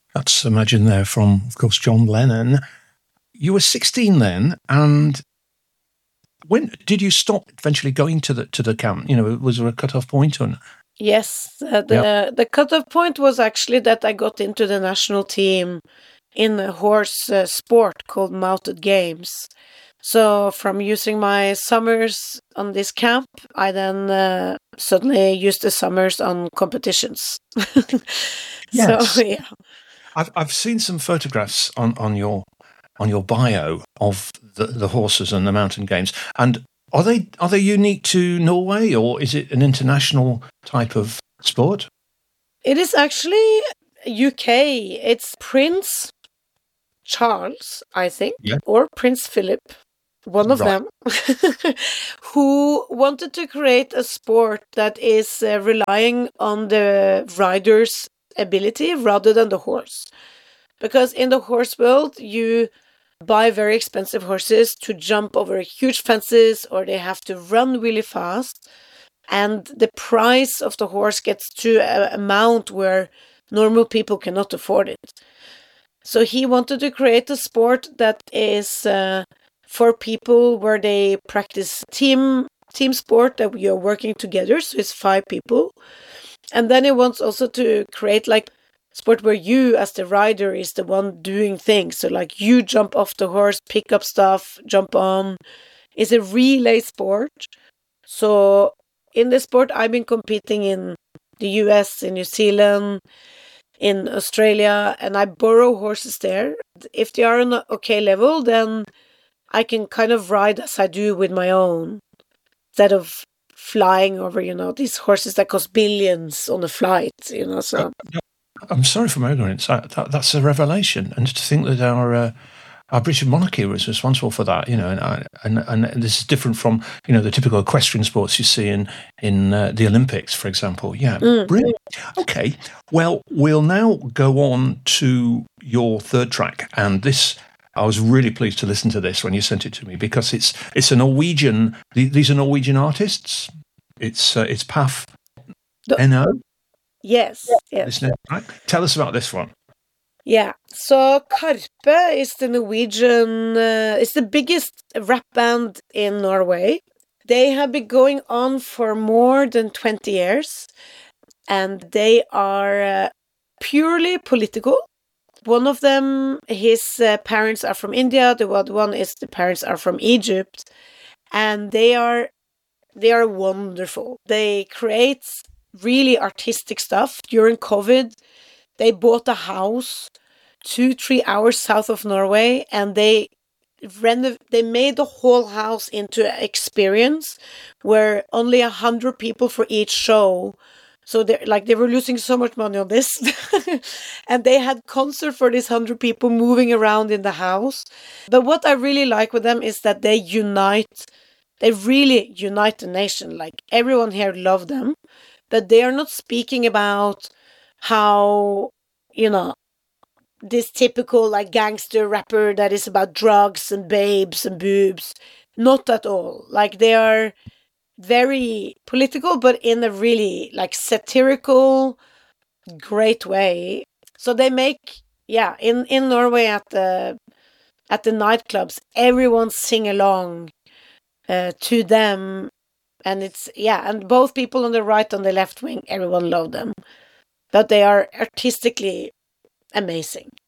That's Imagine there from, of course, John Lennon. You were 16 then, and when did you stop eventually going to the camp? Was there a cut-off point? Or Yes, the cut-off point was actually that I got into the national team in a horse sport called mounted games. So from using my summers on this camp, I then suddenly used the summers on competitions. Yes. So yeah, I've seen some photographs on your bio of the horses and the mountain games, and are they unique to Norway, or is it an international type of sport? it is actually UK. It's Prince Charles, I think, or Prince Philip, one of them, who wanted to create a sport that is relying on the rider's ability rather than the horse. Because in the horse world, you buy very expensive horses to jump over huge fences, or they have to run really fast. And the price of the horse gets to an amount where normal people cannot afford it. So he wanted to create a sport that is for people where they practice team sport, that we are working together. So it's 5 people. And then he wants also to create like sport where you as the rider is the one doing things. So like you jump off the horse, pick up stuff, jump on. It's a relay sport. So in the sport, I've been competing in the US, in New Zealand, in Australia, and I borrow horses there. If they are on an okay level, then I can kind of ride as I do with my own, instead of flying over, these horses that cost billions on a flight, so. I'm sorry for my ignorance. That's a revelation, and to think that our British monarchy was responsible for that, and this is different from, the typical equestrian sports you see in the Olympics, for example. Yeah, brilliant. Okay, well, we'll now go on to your third track, and this, I was really pleased to listen to this when you sent it to me, because it's a Norwegian. These are Norwegian artists. It's Paf NO. Yes. Tell us about this one. Yeah, so Karpe is the Norwegian, it's the biggest rap band in Norway. They have been going on for more than 20 years, and they are purely political. One of them, his parents are from India, the other one is the parents are from Egypt, and they are wonderful. They create really artistic stuff. During COVID, they bought a house 2-3 hours south of Norway, and they made the whole house into an experience where only 100 people for each show. So they were losing so much money on this, and they had concert for these 100 people moving around in the house. But what I really like with them is that they really unite the nation. Like, everyone here loved them, but they are not speaking about how, this typical like gangster rapper that is about drugs and babes and boobs. Not at all. Like, they are very political, but in a really like satirical, great way. So they make, in Norway at the nightclubs, everyone sing along to them, and and both people on the right and the left wing, everyone loved them, but they are artistically amazing.